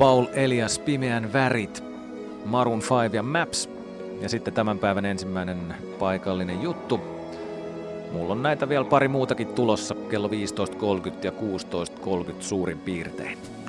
Paul Elias, Pimeän värit, Maroon 5 ja Maps. Ja sitten tämän päivän ensimmäinen paikallinen juttu. Mulla on näitä vielä pari muutakin tulossa kello 15.30 ja 16.30 suurin piirtein.